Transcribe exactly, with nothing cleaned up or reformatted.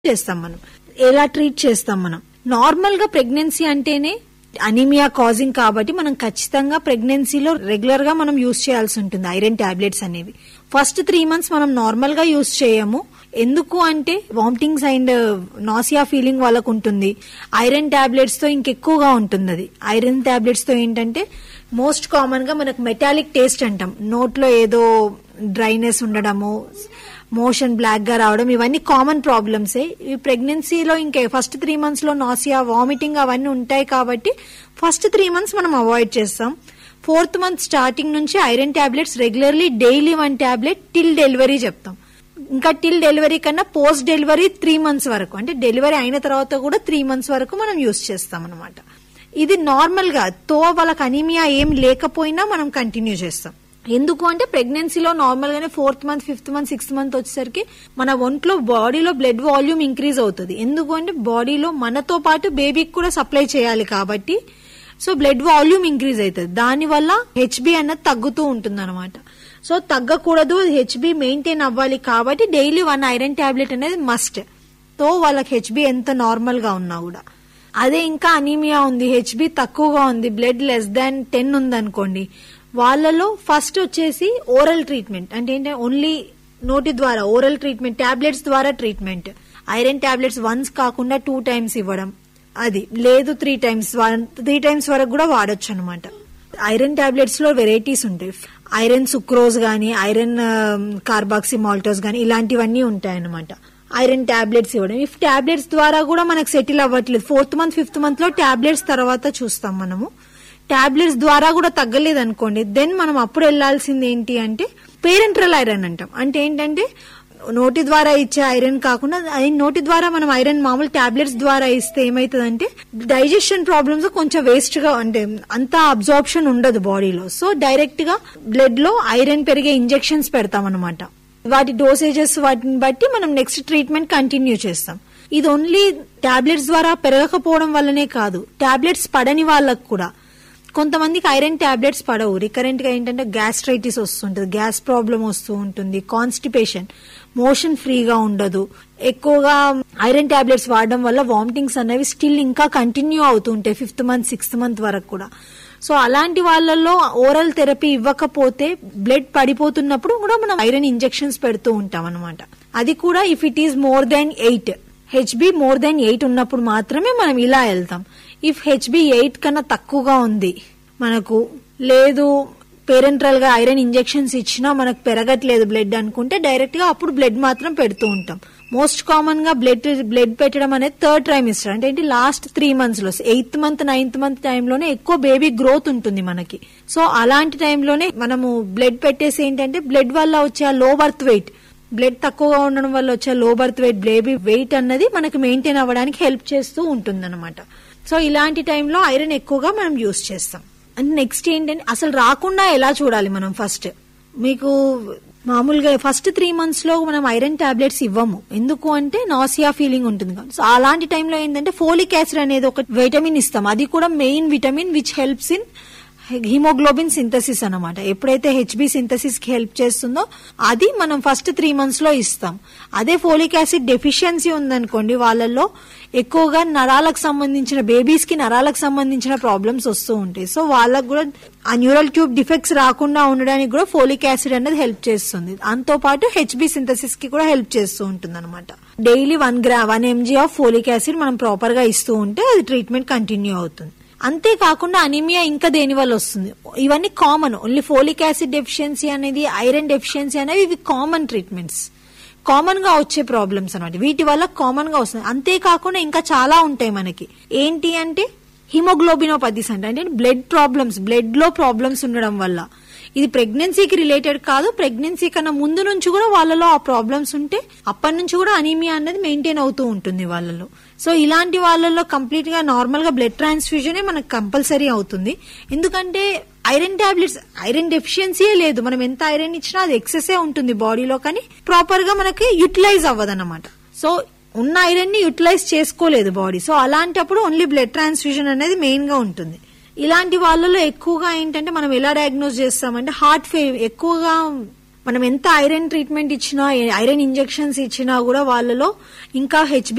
చేస్తాం మనం. ఎలా ట్రీట్ చేస్తాం మనం? నార్మల్ గా ప్రెగ్నెన్సీ అంటేనే అనీమియా కాజింగ్ కాబట్టి మనం ఖచ్చితంగా ప్రెగ్నెన్సీలో రెగ్యులర్ గా మనం యూజ్ చేయాల్సి ఉంటుంది ఐరన్ టాబ్లెట్స్ అనేవి. ఫస్ట్ త్రీ మంత్స్ మనం నార్మల్ గా యూజ్ చేయము. ఎందుకు అంటే వామిటింగ్స్ అండ్ నాసియా ఫీలింగ్ వాళ్ళకు ఉంటుంది. ఐరన్ టాబ్లెట్స్ తో ఇంకెక్కువగా ఉంటుంది. అది ఐరన్ టాబ్లెట్స్ తో ఏంటంటే మోస్ట్ కామన్ గా మనకు మెటాలిక్ టేస్ట్ అంటాం, నోట్లో ఏదో డ్రైనెస్ ఉండడము, మోషన్ బ్లాక్ గా రావడం, ఇవన్నీ కామన్ ప్రాబ్లమ్సే. ఈ ప్రెగ్నెన్సీలో ఇంకే ఫస్ట్ త్రీ మంత్స్ లో నాసియా, వామిటింగ్ అవన్నీ ఉంటాయి కాబట్టి ఫస్ట్ త్రీ మంత్స్ మనం అవాయిడ్ చేస్తాం. ఫోర్త్ మంత్ స్టార్టింగ్ నుంచి iron tablets regularly daily one tablet till delivery చెప్తాం. ఇంకా టిల్ డెలివరీ కన్నా పోస్ట్ డెలివరీ త్రీ మంత్స్ వరకు, అంటే డెలివరీ అయిన తర్వాత కూడా త్రీ మంత్స్ వరకు మనం యూజ్ చేస్తాం అనమాట. ఇది నార్మల్ గా తో వాళ్ళకి అనీమియా ఏం లేకపోయినా మనం కంటిన్యూ చేస్తాం. ఎందుకు అంటే ప్రెగ్నెన్సీలో నార్మల్ గానే fourth month, fifth month, sixth month వచ్చేసరికి మన ఒంట్లో బాడీలో బ్లడ్ వాల్యూమ్ ఇంక్రీజ్ అవుతుంది. ఎందుకు అంటే బాడీలో మనతో పాటు బేబీకి కూడా సప్లై చేయాలి కాబట్టి సో బ్లడ్ వాల్యూమ్ ఇంక్రీజ్ అవుతుంది. దానివల్ల హెచ్బి అన్నది తగ్గుతూ ఉంటుంది అనమాట. సో తగ్గకూడదు, హెచ్బి మెయింటైన్ అవ్వాలి కాబట్టి డైలీ వన్ ఐరన్ టాబ్లెట్ అనేది మస్ట్. తో వాళ్ళకి హెచ్బి ఎంత నార్మల్ గా ఉన్నా కూడా. అదే ఇంకా అనీమియా ఉంది, హెచ్బి తక్కువగా ఉంది, బ్లడ్ లెస్ దాన్ టెన్ ఉంది అనుకోండి, వాళ్ళలో ఫస్ట్ వచ్చేసి ఓరల్ ట్రీట్మెంట్, అంటే ఏంటంటే ఓన్లీ నోటి ద్వారా ఓరల్ ట్రీట్మెంట్, టాబ్లెట్స్ ద్వారా ట్రీట్మెంట్. ఐరన్ టాబ్లెట్స్ వన్స్ కాకుండా టూ టైమ్స్ ఇవ్వడం, అది లేదు త్రీ టైమ్స్ త్రీ టైమ్స్ వరకు కూడా వాడొచ్చు అనమాట. ఐరన్ టాబ్లెట్స్ లో వెరైటీస్ ఉంటాయి. ఐరన్ సుక్రోజ్ గానీ, ఐరన్ కార్బాక్సీ మాల్టోస్ గానీ ఇలాంటివన్నీ ఉంటాయన్నమాట. ఐరన్ టాబ్లెట్స్ ఇవ్వడం. ఇఫ్ టాబ్లెట్స్ ద్వారా కూడా మనకు సెటిల్ అవ్వట్లేదు, ఫోర్త్ మంత్ ఫిఫ్త్ మంత్ లో టాబ్లెట్స్ తర్వాత చూస్తాం మనము. టాబ్లెట్స్ ద్వారా కూడా తగ్గలేదు అనుకోండి, దెన్ మనం అప్పుడు వెళ్లాల్సింది ఏంటి అంటే పేరెంట్రల్ ఐరన్ అంటాం. అంటే ఏంటంటే నోటి ద్వారా ఇచ్చే ఐరన్ కాకుండా నోటి ద్వారా మనం ఐరన్ మామూలు టాబ్లెట్స్ ద్వారా ఇస్తే ఏమైతుందంటే డైజెషన్ ప్రాబ్లమ్స్ కొంచెం వేస్ట్ గా, అంటే అంత అబ్జార్ప్షన్ ఉండదు బాడీలో. సో డైరెక్ట్ గా బ్లడ్ లో ఐరన్ పెరిగే ఇంజెక్షన్స్ పెడతాం అనమాట. వాటి డోసేజెస్ వాటిని బట్టి మనం నెక్స్ట్ ట్రీట్మెంట్ కంటిన్యూ చేస్తాం. ఇది ఓన్లీ టాబ్లెట్స్ ద్వారా పెరగకపోవడం వల్లనే కాదు, టాబ్లెట్స్ పడని వాళ్ళకు కూడా కొంతమందికి ఐరన్ టాబ్లెట్స్ పడవు. రికరెంట్ గా ఏంటంటే గ్యాస్ట్రైటిస్ వస్తుంటది, గ్యాస్ ప్రాబ్లం వస్తూ ఉంటుంది, కాన్స్టిపేషన్, మోషన్ ఫ్రీగా ఉండదు. ఎక్కువగా ఐరన్ టాబ్లెట్స్ వాడడం వల్ల వామిటింగ్స్ అనేవి స్టిల్ ఇంకా కంటిన్యూ అవుతూ ఉంటాయి ఫిఫ్త్ మంత్ సిక్స్త్ మంత్ వరకు కూడా. సో అలాంటి వాళ్ళల్లో ఓరల్ థెరపీ ఇవ్వకపోతే బ్లడ్ పడిపోతున్నప్పుడు కూడా మనం ఐరన్ ఇంజెక్షన్స్ పెడుతూ ఉంటాం అనమాట. అది కూడా if it is more than eight, HB more than eight ఉన్నప్పుడు మాత్రమే మనం ఇలా వెళ్తాం. ఇఫ్ హెచ్బి ఎయిట్ కన్నా తక్కువగా ఉంది మనకు, లేదు పేరెంట్రల్ గా ఐరన్ ఇంజెక్షన్స్ ఇచ్చినా మనకు పెరగట్లేదు బ్లడ్ అనుకుంటే డైరెక్ట్ గా అప్పుడు బ్లడ్ మాత్రం పెడుతూ ఉంటాం. మోస్ట్ కామన్ గా బ్లడ్ బ్లడ్ పెట్టడం అనేది థర్డ్ ట్రైమిస్టర్, అంటే ఏంటి లాస్ట్ త్రీ మంత్స్ లో, ఎయిత్ మంత్ నైన్త్ మంత్ టైంలోనే ఎక్కువ బేబీ గ్రోత్ ఉంటుంది మనకి. సో అలాంటి టైంలోనే మనము బ్లడ్ పెట్టేసి ఏంటంటే బ్లడ్ వల్ల వచ్చే లో బర్త్ వెయిట్, బ్లడ్ తక్కువగా ఉండడం వల్ల వచ్చే low birth weight, baby wait అన్నది మనకి మెయింటైన్ అవ్వడానికి హెల్ప్ చేస్తూ ఉంటుంది అనమాట. సో ఇలాంటి టైంలో ఐరన్ ఎక్కువగా మనం యూజ్ చేస్తాం. అండ్ నెక్స్ట్ ఏంటంటే అసలు రాకుండా ఎలా చూడాలి మనం? ఫస్ట్ మీకు మామూలుగా ఫస్ట్ త్రీ మంత్స్ లో మనం ఐరన్ టాబ్లెట్స్ ఇవ్వము. ఎందుకు అంటే నాసియా ఫీలింగ్ ఉంటుంది కాబట్టి. సో అలాంటి టైంలో ఏంటంటే ఫోలిక్ యాసిడ్ అనేది ఒక విటమిన్ ఇస్తాం. అది కూడా main vitamin which helps in haemoglobin synthesis అనమాట. ఎప్పుడైతే హెచ్బి సింథసిస్ కి హెల్ప్ చేస్తుందో అది మనం ఫస్ట్ త్రీ మంత్స్ లో ఇస్తాం. అదే ఫోలిక్ యాసిడ్ డెఫిషియన్సీ ఉందనుకోండి, వాళ్ళల్లో ఎక్కువగా నరాలకు సంబంధించిన, బేబీస్ కి నరాలకు సంబంధించిన ప్రాబ్లమ్స్ వస్తూ ఉంటాయి. సో వాళ్ళకు కూడా ఆ న్యూరల్ ట్యూబ్ డిఫెక్ట్స్ రాకుండా ఉండడానికి కూడా ఫోలిక్ యాసిడ్ అనేది హెల్ప్ చేస్తుంది. దాంతో పాటు హెచ్బి సింథసిస్ కి కూడా హెల్ప్ చేస్తూ ఉంటుంది అనమాట. Daily one gram one MG of folic acid మనం ప్రాపర్ గా ఇస్తూ ఉంటే అది ట్రీట్మెంట్ కంటిన్యూ అవుతుంది. అంతేకాకుండా అనీమియా ఇంకా దేని వల్ల వస్తుంది, ఇవన్నీ common. Only folic acid deficiency అనేది, ఐరన్ డెఫిషియన్సీ అనేవి ఇవి కామన్ ట్రీట్మెంట్స్, కామన్ గా వచ్చే ప్రాబ్లమ్స్ అనమాట. వీటి వల్ల కామన్ గా వస్తుంది. అంతేకాకుండా ఇంకా చాలా ఉంటాయి మనకి. ఏంటి అంటే హిమోగ్లోబినోపతిస్ అంటే బ్లడ్ ప్రాబ్లమ్స్, బ్లడ్ లో ప్రాబ్లమ్స్ ఉండడం వల్ల. ఇది ప్రెగ్నెన్సీకి రిలేటెడ్ కాదు, ప్రెగ్నెన్సీ కన్నా ముందు నుంచి కూడా వాళ్ళలో ఆ ప్రాబ్లమ్స్ ఉంటే అప్పటి నుంచి కూడా అనీమియా అనేది మెయింటైన్ అవుతూ ఉంటుంది వాళ్ళలో. సో ఇలాంటి వాళ్ళలో కంప్లీట్ గా నార్మల్ గా బ్లడ్ ట్రాన్స్ఫ్యూజన్ మనకు కంపల్సరీ అవుతుంది. ఎందుకంటే ఐరన్ టాబ్లెట్స్, ఐరన్ డెఫిషియన్సీయే లేదు, మనం ఎంత ఐరన్ ఇచ్చినా అది ఎక్సెసే ఉంటుంది బాడీలో, కానీ ప్రాపర్ గా మనకి యూటిలైజ్ అవ్వదన్నమాట. సో ఉన్న ఐరన్ ని యూటిలైజ్ చేసుకోలేదు బాడీ. సో అలాంటప్పుడు ఓన్లీ బ్లడ్ ట్రాన్స్ఫ్యూజన్ అనేది మెయిన్ గా ఉంటుంది. ఇలాంటి వాళ్ళలో ఎక్కువగా ఏంటంటే మనం ఎలా డయాగ్నోస్ చేస్తామంటే హార్ట్ ఫెయిల్, ఎక్కువగా మనం ఎంత ఐరన్ ట్రీట్మెంట్ ఇచ్చినా, ఐరన్ ఇంజెక్షన్స్ ఇచ్చినా కూడా వాళ్ళలో ఇంకా హెచ్బి